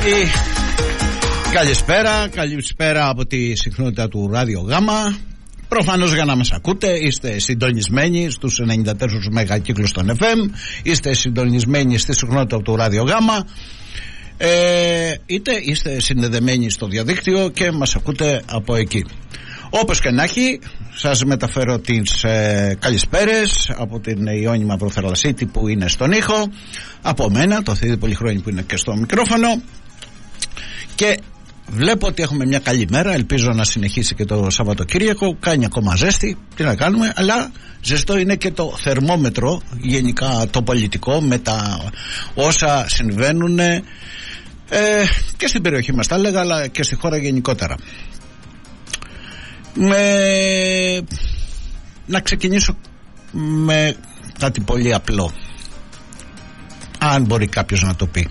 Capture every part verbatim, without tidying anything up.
Ναχή, καλησπέρα, καλησπέρα από τη συχνότητα του Ράδιο Γάμα. Προφανώς για να μας ακούτε, είστε συντονισμένοι στους ενενήντα τέσσερα μεγακύκλους των εφ εμ, είστε συντονισμένοι στη συχνότητα του Ράδιο Γάμα, ε, είτε είστε συνδεδεμένοι στο διαδίκτυο και μας ακούτε από εκεί. Όπως και να έχει, σας μεταφέρω τις ε, καλησπέρες από την Ιόνη Μαυροθαλασσίτη που είναι στον ήχο, από μένα, το Θήδη Πολυχρόνη που είναι και στο μικρόφωνο, και βλέπω ότι έχουμε μια καλή μέρα. Ελπίζω να συνεχίσει και το Σαββατοκύριακο. Κάνει ακόμα ζέστη, τι να κάνουμε, αλλά ζεστό είναι και το θερμόμετρο, γενικά το πολιτικό, με τα όσα συμβαίνουν ε, και στην περιοχή μας, τα έλεγα, αλλά και στη χώρα γενικότερα. Με... Να ξεκινήσω με κάτι πολύ απλό, αν μπορεί κάποιος να το πει.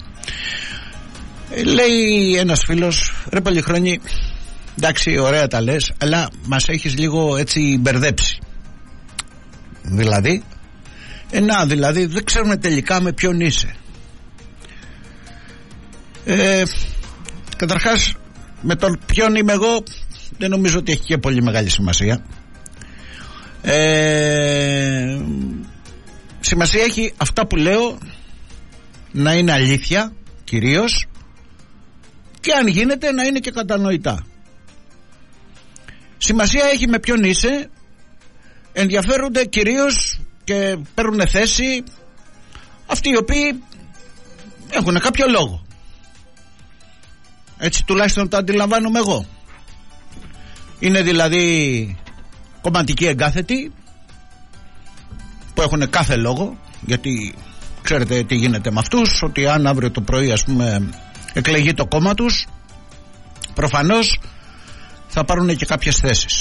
Λέει ένας φίλος, ρε Πολυχρόνη, εντάξει ωραία τα λες, αλλά μας έχεις λίγο έτσι μπερδέψει. Δηλαδή ε, να, δηλαδή δεν ξέρουμε τελικά με ποιον είσαι. ε, Καταρχάς, με τον ποιον είμαι εγώ δεν νομίζω ότι έχει και πολύ μεγάλη σημασία. ε, Σημασία έχει αυτά που λέω να είναι αλήθεια κυρίως, και αν γίνεται να είναι και κατανοητά. Σημασία έχει με ποιον είσαι. Ενδιαφέρονται κυρίως και παίρνουν θέση αυτοί οι οποίοι έχουν κάποιο λόγο. Έτσι τουλάχιστον το αντιλαμβάνομαι εγώ. Είναι δηλαδή κομματικοί εγκάθετοι που έχουν κάθε λόγο, γιατί ξέρετε τι γίνεται με αυτούς, ότι αν αύριο το πρωί ας πούμε εκλεγεί το κόμμα τους, προφανώς θα πάρουν και κάποιες θέσεις.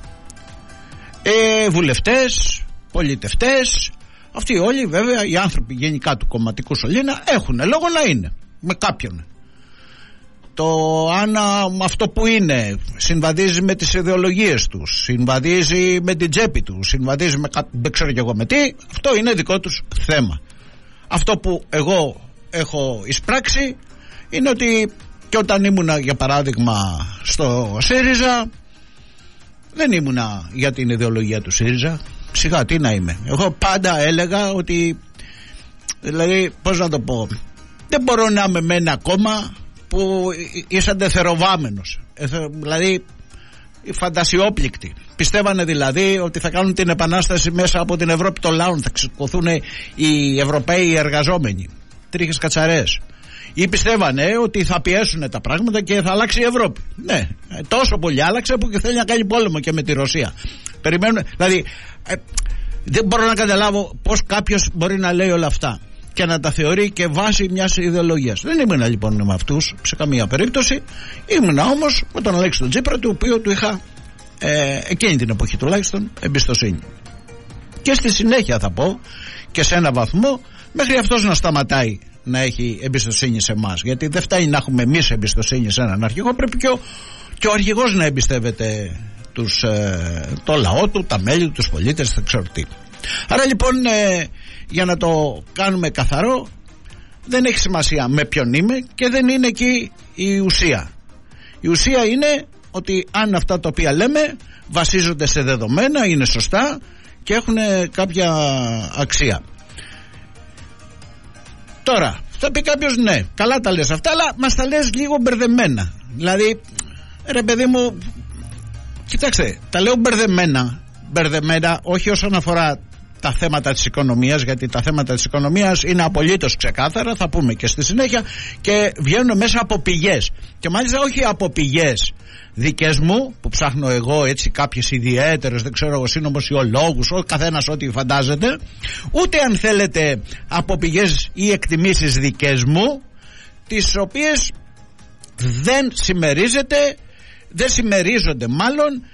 Ε, βουλευτές, πολιτευτές, αυτοί όλοι βέβαια οι άνθρωποι γενικά του κομματικού σωλήνα έχουν λόγο να είναι με κάποιον. Το αν αυτό που είναι συμβαδίζει με τις ιδεολογίες τους, συμβαδίζει με την τσέπη τους, συμβαδίζει με κάτι, δεν ξέρω κι εγώ με τι, αυτό είναι δικό τους θέμα. Αυτό που εγώ έχω εισπράξει είναι ότι και όταν ήμουνα για παράδειγμα στο ΣΥΡΙΖΑ, δεν ήμουνα για την ιδεολογία του ΣΥΡΙΖΑ. Σιγά, τι να είμαι. Εγώ πάντα έλεγα ότι, δηλαδή πώς να το πω, δεν μπορώ να είμαι με ένα κόμμα που ήσαν θεροβάμενος, δηλαδή φαντασιόπληκτοι. Πιστεύανε δηλαδή ότι θα κάνουν την επανάσταση μέσα από την Ευρώπη των λαών, θα ξεκωθούν οι Ευρωπαίοι εργαζόμενοι, τρίχες κατσαρές. Ή πιστεύανε ότι θα πιέσουν τα πράγματα και θα αλλάξει η Ευρώπη. Ναι, τόσο πολύ άλλαξε που και θέλει να κάνει πόλεμο και με τη Ρωσία. Περιμένουν, δηλαδή ε, δεν μπορώ να καταλάβω πώς κάποιος μπορεί να λέει όλα αυτά και να τα θεωρεί και βάση μιας ιδεολογίας. Δεν ήμουνα λοιπόν με αυτούς σε καμία περίπτωση. Ήμουνα όμως με τον Αλέξη τον Τσίπρα, του οποίου του είχα ε, εκείνη την εποχή τουλάχιστον εμπιστοσύνη. Και στη συνέχεια θα πω και σε ένα βαθμό, μέχρι αυτός να σταματάει να έχει εμπιστοσύνη σε εμάς. Γιατί δεν φτάνει να έχουμε εμείς εμπιστοσύνη σε έναν αρχηγό, πρέπει και ο, και ο αρχηγός να εμπιστεύεται τους, ε, το λαό του, τα μέλη του, τους πολίτες, δεν ξέρω τι. Άρα λοιπόν ε, για να το κάνουμε καθαρό, δεν έχει σημασία με ποιον είμαι και δεν είναι εκεί η ουσία. Η ουσία είναι ότι αν αυτά τα οποία λέμε βασίζονται σε δεδομένα, είναι σωστά και έχουν κάποια αξία. Τώρα, θα πει κάποιος, ναι, καλά τα λες αυτά, αλλά μας τα λες λίγο μπερδεμένα. Δηλαδή, ρε παιδί μου, κοιτάξτε, τα λέω μπερδεμένα, μπερδεμένα όχι όσον αφορά τα θέματα της οικονομίας, γιατί τα θέματα της οικονομίας είναι απολύτως ξεκάθαρα, θα πούμε και στη συνέχεια, και βγαίνουν μέσα από πηγές. Και μάλιστα όχι από πηγές δικές μου, που ψάχνω εγώ έτσι κάποιες ιδιαίτερες, δεν ξέρω εγώ, συνωμοσιολόγους, ο καθένας ό,τι φαντάζεται, ούτε αν θέλετε από πηγές ή εκτιμήσεις δικές μου, τις οποίες δεν συμμερίζεται, δεν συμμερίζονται μάλλον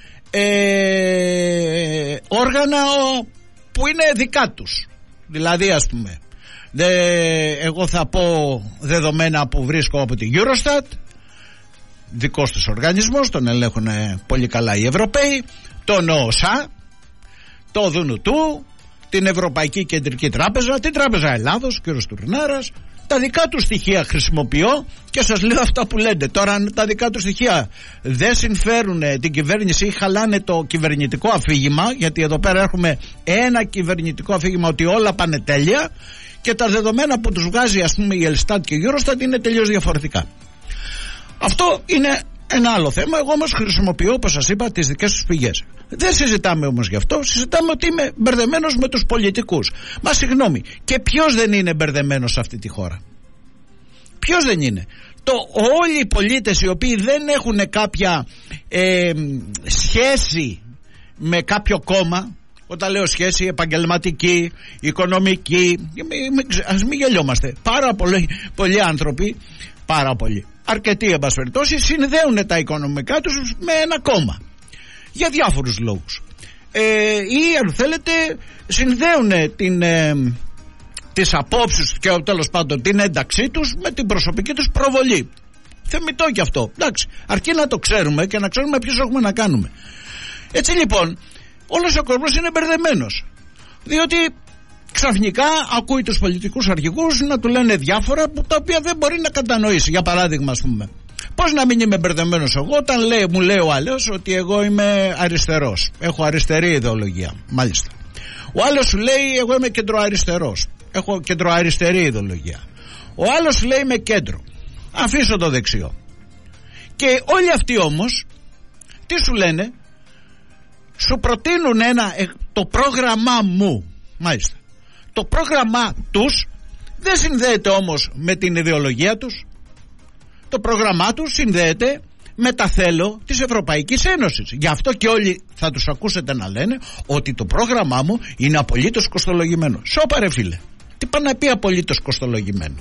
ε, όργανα που είναι δικά τους. Δηλαδή ας πούμε, δε, εγώ θα πω δεδομένα που βρίσκω από την Eurostat, δικός τους οργανισμός, τον ελέγχουν πολύ καλά οι Ευρωπαίοι, τον ΟΣΑ, το Δουνουτού, την Ευρωπαϊκή Κεντρική Τράπεζα, την Τράπεζα Ελλάδος, κ. Τουρνάρας, τα δικά του στοιχεία χρησιμοποιώ και σας λέω αυτά που λέτε. Τώρα αν τα δικά του στοιχεία δεν συμφέρουν την κυβέρνηση ή χαλάνε το κυβερνητικό αφήγημα, γιατί εδώ πέρα έχουμε ένα κυβερνητικό αφήγημα ότι όλα πάνε τέλεια και τα δεδομένα που τους βγάζει ας πούμε η Ελστάτ και η Eurostat είναι τελείως διαφορετικά. Αυτό είναι ένα άλλο θέμα. Εγώ όμως χρησιμοποιώ, όπως σας είπα, τις δικές τους πηγές. Δεν συζητάμε όμως γι' αυτό. Συζητάμε ότι είμαι μπερδεμένος με τους πολιτικούς. Μα συγγνώμη, και ποιος δεν είναι μπερδεμένος σε αυτή τη χώρα? Ποιος δεν είναι? Το όλοι οι πολίτες οι οποίοι δεν έχουν κάποια ε, σχέση με κάποιο κόμμα, όταν λέω σχέση επαγγελματική, οικονομική, ας μην γελιόμαστε, πάρα πολλοί, πολλοί άνθρωποι, πάρα πολλοί, αρκετοί εν πάση περιπτώσει, συνδέουν τα οικονομικά τους με ένα κόμμα για διάφορους λόγους, ε, ή αν θέλετε συνδέουν την, ε, τις απόψεις και τέλος πάντων την ένταξή τους με την προσωπική τους προβολή. Θεμιτό και αυτό, εντάξει, αρκεί να το ξέρουμε και να ξέρουμε ποιους έχουμε να κάνουμε. Έτσι λοιπόν όλος ο κόσμος είναι μπερδεμένος, διότι ξαφνικά ακούει τους πολιτικούς αρχηγούς να του λένε διάφορα που τα οποία δεν μπορεί να κατανοήσει. Για παράδειγμα, ας πούμε, πώς να μην είμαι μπερδεμένος εγώ όταν λέει, μου λέει ο άλλος ότι εγώ είμαι αριστερός, έχω αριστερή ιδεολογία, μάλιστα. Ο άλλος σου λέει εγώ είμαι κεντροαριστερός, έχω κεντροαριστερή ιδεολογία. Ο άλλος σου λέει είμαι κέντρο, αφήσω το δεξιό. Και όλοι αυτοί όμως τι σου λένε? Σου προτείνουν ένα, το πρόγραμμά μου, μάλιστα. Το πρόγραμμά τους δεν συνδέεται όμως με την ιδεολογία τους. Το πρόγραμμά τους συνδέεται με τα θέλω της Ευρωπαϊκής Ένωσης. Γι' αυτό και όλοι θα τους ακούσετε να λένε ότι το πρόγραμμά μου είναι απολύτως κοστολογημένο. Σώπα ρε φίλε, τι πάει να πει απολύτως κοστολογημένο?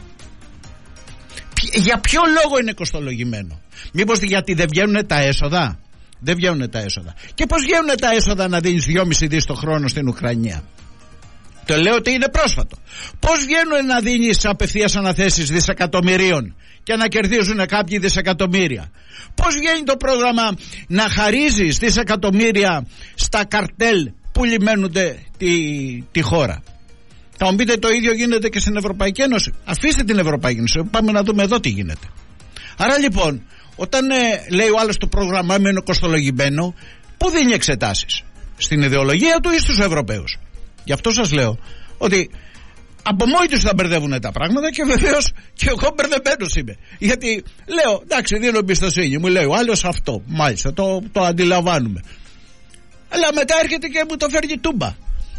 Για ποιο λόγο είναι κοστολογημένο? Μήπως γιατί δεν βγαίνουν τα έσοδα? Δεν βγαίνουν τα έσοδα. Και πώς βγαίνουν τα έσοδα να δίνεις δυόμισι δις το χρόνο στην Ουκρανία? Το λέω ότι είναι πρόσφατο. Πώς βγαίνουν να δίνεις απευθείας αναθέσεις δισεκατομμυρίων και να κερδίζουν κάποιοι δισεκατομμύρια? Πώς βγαίνει το πρόγραμμα να χαρίζεις δισεκατομμύρια στα καρτέλ που λιμένονται τη, τη χώρα? Θα μου πείτε το ίδιο γίνεται και στην Ευρωπαϊκή Ένωση. Αφήστε την Ευρωπαϊκή Ένωση, πάμε να δούμε εδώ τι γίνεται. Άρα λοιπόν, όταν ε, λέει ο άλλος το πρόγραμμά μου είναι κοστολογημένο, πού δίνει εξετάσεις? Στην ιδεολογία του ή στους Ευρωπαίους? Γι' αυτό σας λέω ότι από μόνοι τους θα μπερδεύουν τα πράγματα και βεβαίως και εγώ μπερδεμένος είμαι. Γιατί λέω εντάξει, δίνω εμπιστοσύνη, μου λέει ο άλλος αυτό, μάλιστα το, το αντιλαμβάνουμε. Αλλά μετά έρχεται και μου το φέρνει τούμπα.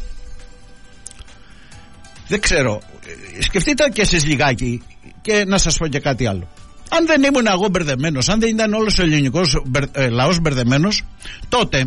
Δεν ξέρω, σκεφτείτε και εσείς λιγάκι και να σας πω και κάτι άλλο. Αν δεν ήμουν εγώ μπερδεμένος, αν δεν ήταν όλος ο ελληνικός ε, λαός μπερδεμένος, τότε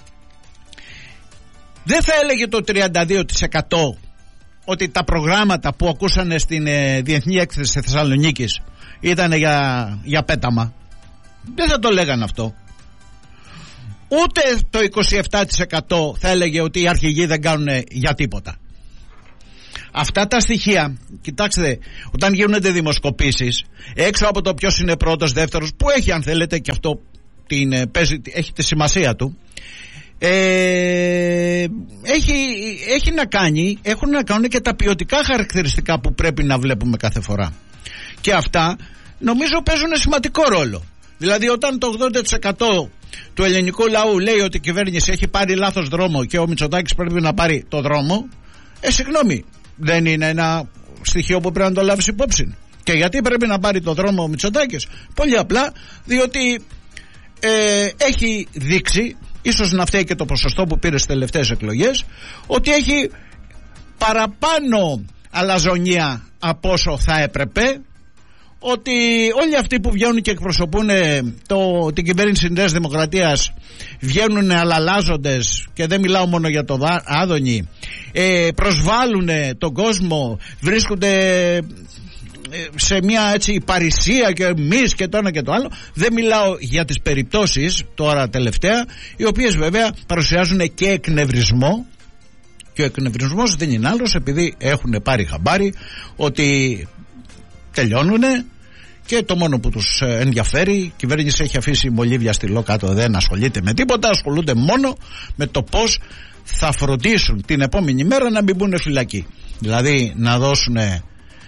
δεν θα έλεγε το τριάντα δύο τοις εκατό ότι τα προγράμματα που ακούσανε στην ε, Διεθνή Έκθεση Θεσσαλονίκης ήταν για, για πέταμα. Δεν θα το λέγανε αυτό. Ούτε το είκοσι επτά τοις εκατό θα έλεγε ότι οι αρχηγοί δεν κάνουν για τίποτα. Αυτά τα στοιχεία, κοιτάξτε, όταν γίνονται δημοσκοπήσεις, έξω από το ποιος είναι πρώτος, δεύτερος, που έχει αν θέλετε και αυτό την, παίζει, έχει τη σημασία του, ε, έχει, έχει να κάνει, έχουν να κάνουν και τα ποιοτικά χαρακτηριστικά που πρέπει να βλέπουμε κάθε φορά. Και αυτά νομίζω παίζουν σημαντικό ρόλο. Δηλαδή όταν το ογδόντα τοις εκατό του ελληνικού λαού λέει ότι η κυβέρνηση έχει πάρει λάθος δρόμο και ο Μητσοτάκης πρέπει να πάρει το δρόμο, ε συγγνώμη, δεν είναι ένα στοιχείο που πρέπει να το λάβεις υπόψη? Και γιατί πρέπει να πάρει το δρόμο ο Μητσοτάκης? Πολύ απλά διότι ε, έχει δείξει, ίσως να φταίει και το ποσοστό που πήρε στις τελευταίες εκλογές, ότι έχει παραπάνω αλαζονία από όσο θα έπρεπε, ότι όλοι αυτοί που βγαίνουν και εκπροσωπούν το, την κυβέρνηση Νέας Δημοκρατίας βγαίνουν αλαλάζοντες, και δεν μιλάω μόνο για το Άδωνη, ε, προσβάλλουν τον κόσμο, βρίσκονται σε μια έτσι παρησία και εμείς και το ένα και το άλλο. Δεν μιλάω για τις περιπτώσεις τώρα τελευταία, οι οποίες βέβαια παρουσιάζουν και εκνευρισμό, και ο εκνευρισμός δεν είναι άλλος επειδή έχουν πάρει χαμπάρι ότι τελειώνουνε και το μόνο που τους ενδιαφέρει, η κυβέρνηση έχει αφήσει μολύβια στυλό κάτω, δεν ασχολείται με τίποτα, ασχολούνται μόνο με το πώς θα φροντίσουν την επόμενη μέρα να μην μπουν φυλακή. Δηλαδή να δώσουν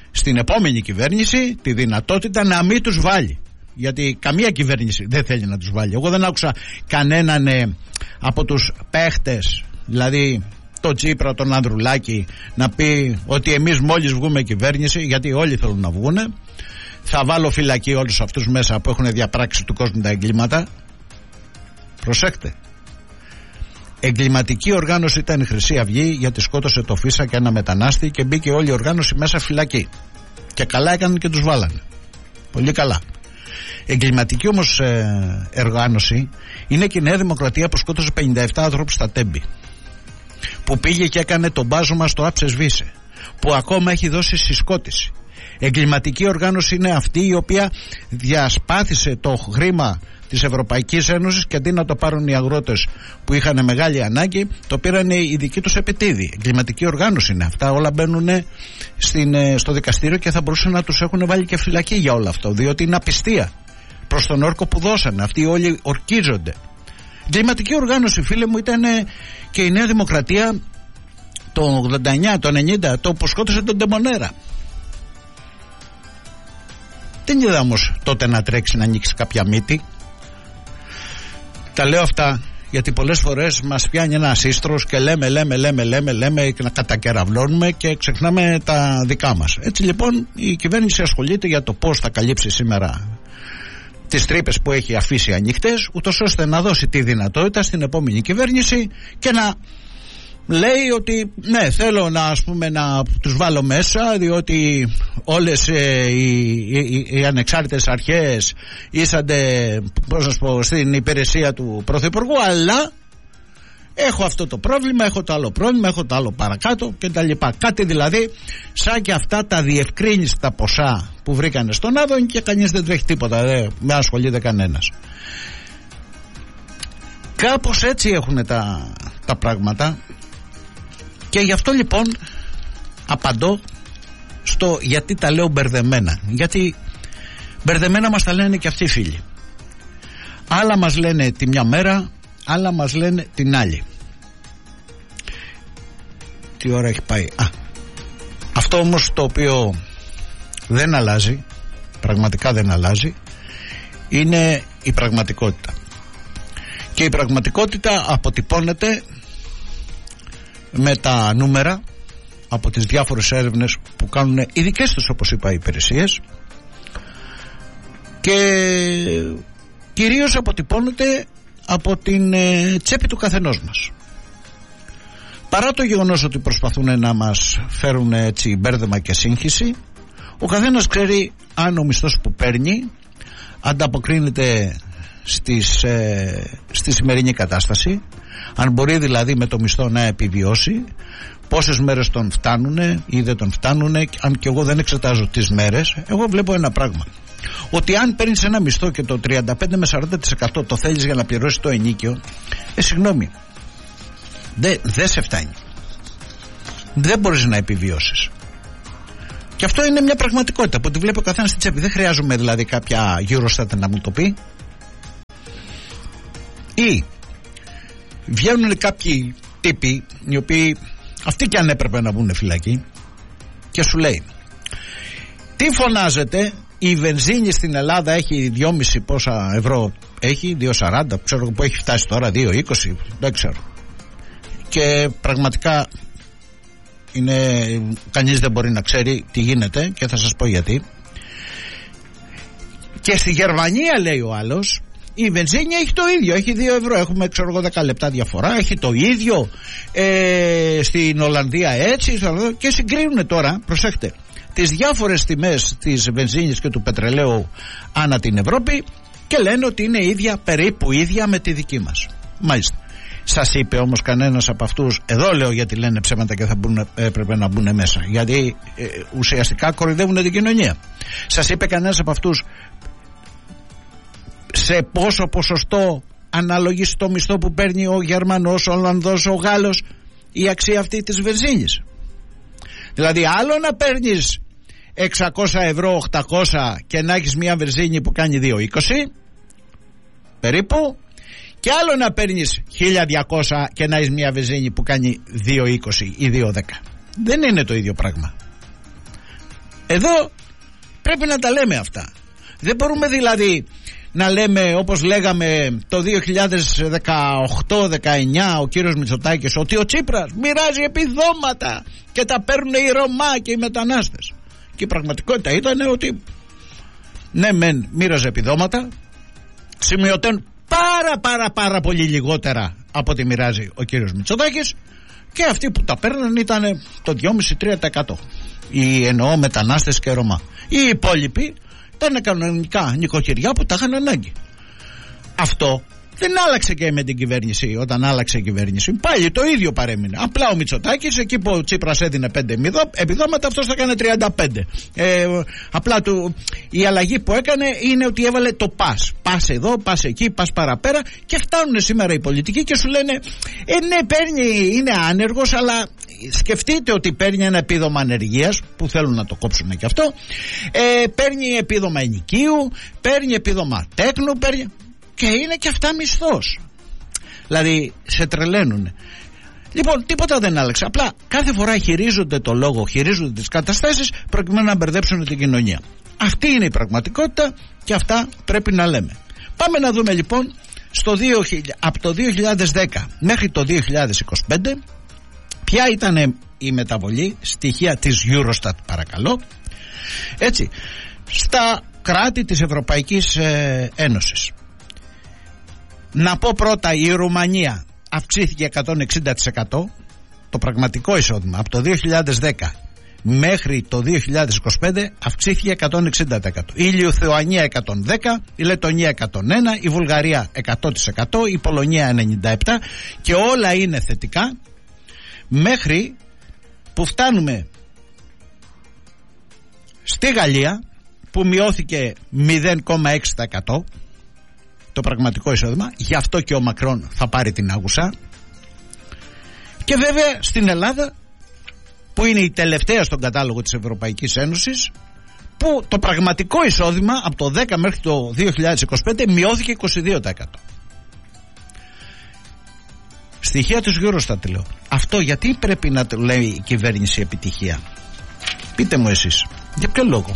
στην επόμενη κυβέρνηση τη δυνατότητα να μην τους βάλει. Γιατί καμία κυβέρνηση δεν θέλει να τους βάλει. Εγώ δεν άκουσα κανέναν ε, από τους παίχτες, δηλαδή το Τσίπρα, τον Ανδρουλάκη, να πει ότι εμείς μόλις βγούμε κυβέρνηση, γιατί όλοι θέλουν να βγούνε, θα βάλω φυλακή όλους αυτούς μέσα που έχουν διαπράξει του κόσμου τα εγκλήματα. Προσέξτε. Εγκληματική οργάνωση ήταν η Χρυσή Αυγή, γιατί σκότωσε το Φίσα και ένα μετανάστη και μπήκε όλη η οργάνωση μέσα φυλακή. Και καλά έκαναν και τους βάλανε. Πολύ καλά. Εγκληματική όμως ε, οργάνωση είναι και η Νέα Δημοκρατία που σκότωσε πενήντα επτά άνθρωπους στα Τέμπη, που πήγε και έκανε τον μπάζωμα στο Άψες Βίσε, που ακόμα έχει δώσει συσκότηση. Εγκληματική οργάνωση είναι αυτή η οποία διασπάθησε το χρήμα της Ευρωπαϊκής Ένωσης και αντί να το πάρουν οι αγρότες που είχαν μεγάλη ανάγκη, το πήραν οι δικοί τους επιτίδη. Εγκληματική οργάνωση είναι αυτά. Όλα μπαίνουν στην, στο δικαστήριο και θα μπορούσαν να τους έχουν βάλει και φυλακή για όλο αυτό, διότι είναι απιστία προς τον όρκο που δώσανε. Αυτοί όλοι ορκίζονται. Εγκληματική οργάνωση, φίλε μου, ήταν και η Νέα Δημοκρατία το ογδόντα εννιά, το ενενήντα, το που σκότωσε τον Ντεμονέρα. Δεν είδα όμως τότε να τρέξει να ανοίξει κάποια μύτη. Τα λέω αυτά γιατί πολλές φορές μας πιάνει ένα σύστρος και λέμε, λέμε, λέμε, λέμε, λέμε και να κατακεραυλώνουμε και ξεχνάμε τα δικά μας. Έτσι λοιπόν η κυβέρνηση ασχολείται για το πώς θα καλύψει σήμερα τις τρύπες που έχει αφήσει ανοιχτές, ούτως ώστε να δώσει τη δυνατότητα στην επόμενη κυβέρνηση και να λέει ότι ναι, θέλω να, ας πούμε, να τους βάλω μέσα, διότι όλες ε, οι, οι, οι ανεξάρτητες αρχές ήσανται, πώς να σου πω, στην υπηρεσία του Πρωθυπουργού, αλλά έχω αυτό το πρόβλημα, έχω το άλλο πρόβλημα, έχω το άλλο παρακάτω κτλ. Κάτι δηλαδή σαν και αυτά τα διευκρίνηστα ποσά που βρήκανε στον Άδων και κανείς δεν τρέχει τίποτα, δεν με ασχολείται κανένας. Κάπως έτσι έχουν τα, τα πράγματα. Και γι' αυτό λοιπόν απαντώ στο γιατί τα λέω μπερδεμένα. Γιατί μπερδεμένα μας τα λένε και αυτοί οι φίλοι. Άλλα μας λένε τη μια μέρα, άλλα μας λένε την άλλη. Τι ώρα έχει πάει? Α, αυτό όμως το οποίο δεν αλλάζει, πραγματικά δεν αλλάζει, είναι η πραγματικότητα. Και η πραγματικότητα αποτυπώνεται με τα νούμερα από τις διάφορες έρευνες που κάνουν οι δικές τους, όπως είπα, οι υπηρεσίες, και κυρίως αποτυπώνεται από την ε, τσέπη του καθενός μας. Παρά το γεγονός ότι προσπαθούν να μας φέρουν έτσι μπέρδεμα και σύγχυση, ο καθένας ξέρει αν ο μισθός που παίρνει ανταποκρίνεται στις, ε, στη σημερινή κατάσταση, αν μπορεί δηλαδή με το μισθό να επιβιώσει, πόσες μέρες τον φτάνουνε ή δεν τον φτάνουνε. Αν και εγώ δεν εξετάζω τις μέρες, εγώ βλέπω ένα πράγμα, ότι αν παίρνεις ένα μισθό και το τριάντα πέντε με σαράντα τοις εκατό το θέλεις για να πληρώσεις το ενοίκιο, ε συγγνώμη, δεν δε σε φτάνει, δεν μπορείς να επιβιώσεις. Και αυτό είναι μια πραγματικότητα που τη βλέπει ο καθένας στην τσέπη. Δεν χρειάζομαι δηλαδή κάποια Eurostat να μου το πει. Ή βγαίνουν κάποιοι τύποι, οι οποίοι αυτοί και αν έπρεπε να βγουν φυλακή, και σου λέει, τι φωνάζετε, η βενζίνη στην Ελλάδα έχει δυόμισι πόσα ευρώ έχει, δύο σαράντα, ξέρω που έχει φτάσει τώρα, δύο είκοσι, δεν ξέρω. Και πραγματικά είναι, κανείς δεν μπορεί να ξέρει τι γίνεται, και θα σας πω γιατί. Και στη Γερμανία, λέει ο άλλος, η βενζίνη έχει το ίδιο, έχει δύο ευρώ, έχουμε ξέρω εγώ δέκα λεπτά διαφορά, έχει το ίδιο, ε, στην Ολλανδία έτσι, και συγκρίνουν τώρα, προσέχτε, τις διάφορες τιμές της βενζίνης και του πετρελαίου ανά την Ευρώπη και λένε ότι είναι ίδια, περίπου ίδια με τη δική μας. Μάλιστα. Σας είπε όμως κανένας από αυτούς, εδώ λέω γιατί λένε ψέματα και θα μπουν, έπρεπε να μπουν μέσα, γιατί ε, ουσιαστικά κοροϊδεύουν την κοινωνία. Σας είπε κανένας από αυτούς σε πόσο ποσοστό αναλογεί στο μισθό που παίρνει ο Γερμανός, ο Ολλανδός, ο Γάλλος η αξία αυτή της βενζίνης? Δηλαδή άλλο να παίρνεις εξακόσια ευρώ, οκτακόσια και να έχεις μια βενζίνη που κάνει δύο είκοσι περίπου, και άλλο να παίρνεις χίλια διακόσια και να έχεις μια βενζίνη που κάνει δύο είκοσι ή δύο δέκα. Δεν είναι το ίδιο πράγμα. Εδώ πρέπει να τα λέμε αυτά. Δεν μπορούμε δηλαδή να λέμε, όπως λέγαμε το δύο χιλιάδες δεκαοκτώ δεκαεννιά ο κύριος Μητσοτάκης, ότι ο Τσίπρας μοιράζει επιδόματα και τα παίρνουν οι Ρωμά και οι μετανάστες. Και η πραγματικότητα ήταν ότι ναι μεν μοίραζε επιδόματα, σημειωτέν πάρα πάρα πάρα πολύ λιγότερα από ό,τι μοιράζει ο κύριος Μητσοτάκης, και αυτοί που τα παίρνουν ήταν το δυόμισι με τρία τοις εκατό, οι εννοώ μετανάστες και Ρωμά. Οι υπόλοιποι ήταν κανονικά νοικοκυριά που τα είχαν ανάγκη. Αυτό δεν άλλαξε και με την κυβέρνηση. Όταν άλλαξε η κυβέρνηση, πάλι το ίδιο παρέμεινε. Απλά ο Μητσοτάκης, εκεί που ο Τσίπρας έδινε πέντε επιδόματα, αυτός θα έκανε τριάντα πέντε. Ε, απλά του, η αλλαγή που έκανε είναι ότι έβαλε το πας. Πας εδώ, πας εκεί, πας παραπέρα, και φτάνουν σήμερα οι πολιτικοί και σου λένε ε, ναι, παίρνει, είναι άνεργος, αλλά σκεφτείτε ότι παίρνει ένα επίδομα ανεργίας που θέλουν να το κόψουν και αυτό, ε, παίρνει επίδομα ενοικίου, παίρνει επίδομα τέκνου, παίρνει... και είναι και αυτά μισθός. Δηλαδή σε τρελαίνουν. Λοιπόν, τίποτα δεν άλλαξε. Απλά κάθε φορά χειρίζονται το λόγο, χειρίζονται τις καταστάσεις προκειμένου να μπερδέψουν την κοινωνία. Αυτή είναι η πραγματικότητα και αυτά πρέπει να λέμε. Πάμε να δούμε λοιπόν στο δύο χιλιάδες, από το δύο χιλιάδες δέκα μέχρι το δύο χιλιάδες είκοσι πέντε ποια ήταν η μεταβολή, στοιχεία της Eurostat παρακαλώ, έτσι, στα κράτη της Ευρωπαϊκής ε, Ένωσης. Να πω πρώτα, η Ρουμανία αυξήθηκε εκατόν εξήντα τοις εκατό το πραγματικό εισόδημα. Από το δύο χιλιάδες δέκα μέχρι το δύο χιλιάδες είκοσι πέντε αυξήθηκε εκατόν εξήντα τοις εκατό. Η Λιθουανία εκατόν δέκα, η Λετονία εκατόν ένα, η Βουλγαρία εκατό τοις εκατό, η Πολωνία ενενήντα επτά, και όλα είναι θετικά μέχρι που φτάνουμε στη Γαλλία, που μειώθηκε μηδέν κόμμα έξι τοις εκατό το πραγματικό εισόδημα. Γι' αυτό και ο Μακρόν θα πάρει την άγουσα. Και βέβαια στην Ελλάδα, που είναι η τελευταία στον κατάλογο της Ευρωπαϊκής Ένωσης, που το πραγματικό εισόδημα από το δέκα μέχρι το δύο χιλιάδες είκοσι πέντε μειώθηκε είκοσι δύο τοις εκατό. Στοιχεία της Eurostat λέω. Αυτό γιατί πρέπει να το λέει η κυβέρνηση επιτυχία? Πείτε μου εσείς, για ποιο λόγο?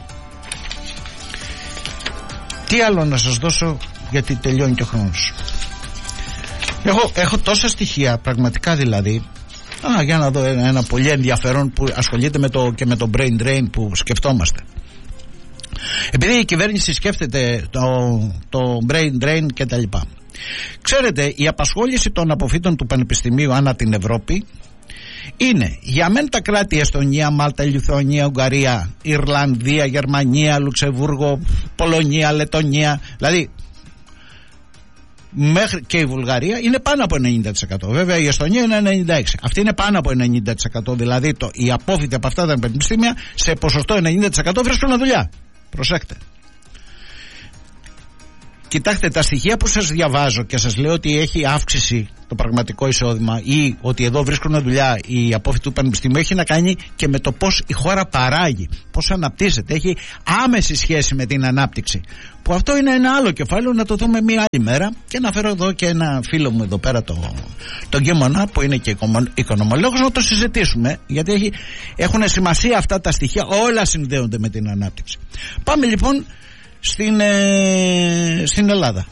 Τι άλλο να σας δώσω, γιατί τελειώνει και ο χρόνος. Έχω, έχω τόσα στοιχεία, πραγματικά δηλαδή. Α, για να δω ένα, ένα πολύ ενδιαφέρον που ασχολείται με το, και με το brain drain που σκεφτόμαστε. Επειδή η κυβέρνηση σκέφτεται το, το brain drain και τα λοιπά. Ξέρετε, η απασχόληση των αποφύτων του Πανεπιστημίου ανά την Ευρώπη είναι για μεν τα κράτη Εστονία, Μάλτα, Λιθουανία, Ουγγαρία, Ιρλανδία, Γερμανία, Λουξεμβούργο, Πολωνία, Λετονία, δηλαδή μέχρι και η Βουλγαρία είναι πάνω από ενενήντα τοις εκατό. Βέβαια η Εστονία είναι ενενήντα έξι τοις εκατό. Αυτή είναι πάνω από ενενήντα τοις εκατό. Δηλαδή το, οι απόφοιτοι από αυτά τα πανεπιστήμια σε ποσοστό ενενήντα τοις εκατό βρίσκουν δουλειά. Προσέξτε. Κοιτάξτε τα στοιχεία που σας διαβάζω και σας λέω ότι έχει αύξηση το πραγματικό εισόδημα ή ότι εδώ βρίσκουν δουλειά οι απόφοιτοι του Πανεπιστημίου, έχει να κάνει και με το πώς η χώρα παράγει, πώς αναπτύσσεται. Έχει άμεση σχέση με την ανάπτυξη. Που αυτό είναι ένα άλλο κεφάλαιο, να το δούμε μια άλλη μέρα. Και να φέρω εδώ και ένα φίλο μου εδώ πέρα, το, τον Γκέμονα, που είναι και οικονομολόγος, να το συζητήσουμε. Γιατί έχει, έχουν σημασία αυτά τα στοιχεία, όλα συνδέονται με την ανάπτυξη. Πάμε λοιπόν στην, ε, στην Ελλάδα.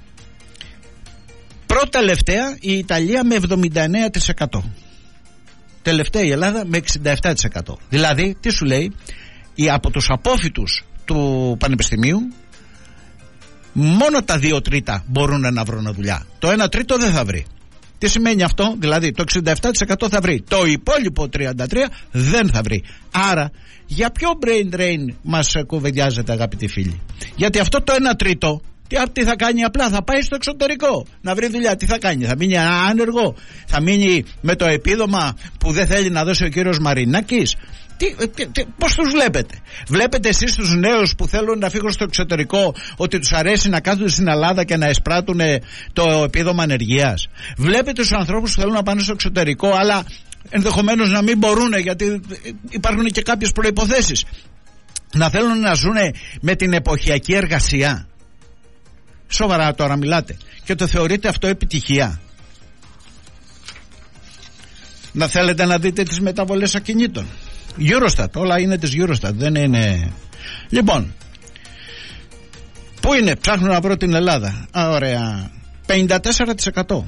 Πρώτα τελευταία η Ιταλία με εβδομήντα εννέα τοις εκατό. Τελευταία η Ελλάδα με εξήντα επτά τοις εκατό. Δηλαδή τι σου λέει, οι, από τους απόφοιτους του Πανεπιστημίου μόνο τα δύο τρίτα μπορούν να βρουν δουλειά. Το ένα τρίτο δεν θα βρει. Τι σημαίνει αυτό? Δηλαδή το εξήντα επτά τοις εκατό θα βρει, το υπόλοιπο τριάντα τρία τοις εκατό δεν θα βρει. Άρα για ποιο brain drain μας κουβεντιάζετε, αγαπητοί φίλοι? Γιατί αυτό το ένα τρίτο τι θα κάνει? Απλά θα πάει στο εξωτερικό να βρει δουλειά. Τι θα κάνει? Θα μείνει άνεργο? Θα μείνει με το επίδομα που δεν θέλει να δώσει ο κύριος Μαρινάκης? Τι, τι, τι, πώς τους βλέπετε? Βλέπετε εσείς τους νέους που θέλουν να φύγουν στο εξωτερικό ότι τους αρέσει να κάθονται στην Ελλάδα και να εισπράττουν το επίδομα ανεργίας? Βλέπετε τους ανθρώπους που θέλουν να πάνε στο εξωτερικό αλλά ενδεχομένως να μην μπορούν, γιατί υπάρχουν και κάποιες προϋποθέσεις, να θέλουν να ζουν με την εποχιακή εργασία? Σοβαρά τώρα μιλάτε? Και το θεωρείτε αυτό επιτυχία? Να θέλετε να δείτε τις μεταβολές ακινήτων? Eurostat, όλα είναι της Eurostat, δεν είναι. Λοιπόν, πού είναι, ψάχνω να βρω την Ελλάδα. Α, ωραία. πενήντα τέσσερα τοις εκατό.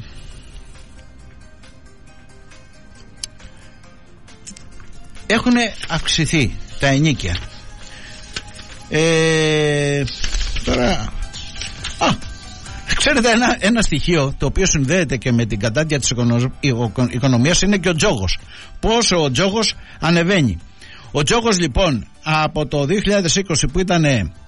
Έχουν αυξηθεί τα ενοίκια. Ε, τώρα, α, ξέρετε ένα, ένα στοιχείο το οποίο συνδέεται και με την κατάντια της οικονομίας είναι και ο τζόγος. Πόσο ο τζόγος ανεβαίνει. Ο τζόγος λοιπόν από το δύο χιλιάδες είκοσι που ήταν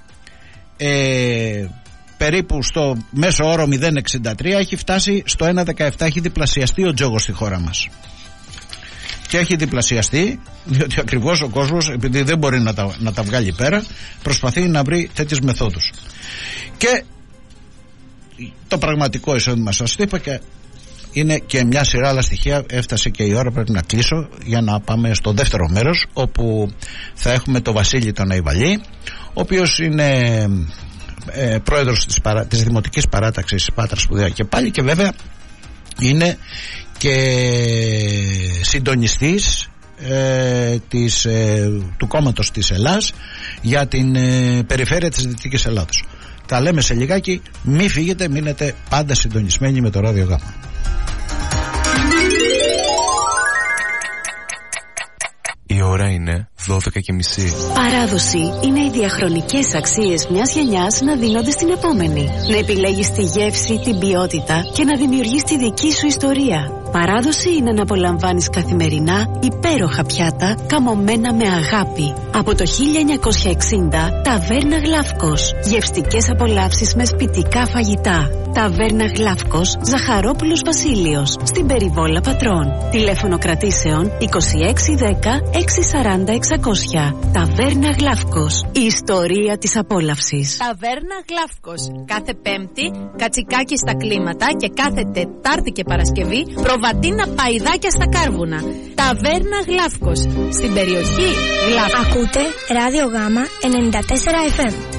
ε, περίπου στο μέσο όρο μηδέν κόμμα εξήντα τρία έχει φτάσει στο ένα κόμμα δεκαεπτά, έχει διπλασιαστεί ο τζόγος στη χώρα μας. Και έχει διπλασιαστεί διότι ακριβώς ο κόσμος, επειδή δεν μπορεί να τα, να τα βγάλει πέρα, προσπαθεί να βρει τέτοιες μεθόδους. Και το πραγματικό εισόδημα, σας το είπα, και είναι και μια σειρά άλλα στοιχεία. Έφτασε και η ώρα, πρέπει να κλείσω για να πάμε στο δεύτερο μέρος, όπου θα έχουμε το Βασίλη τον Αϊβαλή, ο οποίος είναι ε, πρόεδρος της, παρά, της Δημοτικής Παράταξης Πάτρας Σπουδαία και πάλι, και βέβαια είναι και συντονιστής ε, της, ε, του κόμματος της Ελλάς για την ε, περιφέρεια της Δυτικής Ελλάδος. Τα λέμε σε λιγάκι, μη φύγετε, μείνετε πάντα συντονισμένοι με το Ράδιο Γάμα. Η ώρα είναι δώδεκα και μισή. Παράδοση είναι οι διαχρονικές αξίες μιας γενιάς να δίνονται στην επόμενη. Να επιλέγεις τη γεύση, την ποιότητα και να δημιουργείς τη δική σου ιστορία. Παράδοση είναι να απολαμβάνεις καθημερινά υπέροχα πιάτα καμωμένα με αγάπη. Από το χίλια εννιακόσια εξήντα, Ταβέρνα Γλαύκος. Γευστικές απολαύσεις με σπιτικά φαγητά. Ταβέρνα Γλαύκος, Ζαχαρόπουλος Βασίλειος, στην Περιβόλα Πατρών. Τηλέφωνο κρατήσεων είκοσι έξι δέκα έξι σαράντα εξακόσια. Ταβέρνα Γλαύκος. Η ιστορία της απόλαυσης. Ταβέρνα Γλαύκος. Κάθε Πέμπτη κατσικάκι στα κλίματα και κάθε Τετάρτη και Παρασκευή προβατίνα παϊδάκια στα κάρβουνα. Ταβέρνα Γλαύκος. Στην περιοχή Γλαύκος. Ακούτε Ράδιο Γάμα ενενήντα τέσσερα εφ εμ.